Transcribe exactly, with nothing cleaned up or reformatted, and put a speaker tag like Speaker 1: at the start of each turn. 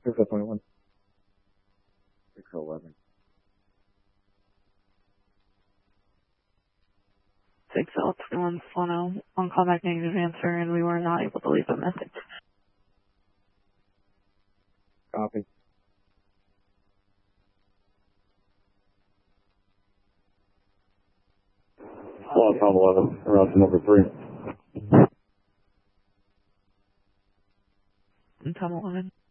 Speaker 1: six oh twenty-one. six oh eleven.
Speaker 2: six oh twenty-one Solano, on callback negative answer, and we were not able to leave a message.
Speaker 1: Copy.
Speaker 3: Slot Tom eleven, around number three.
Speaker 2: Tom eleven.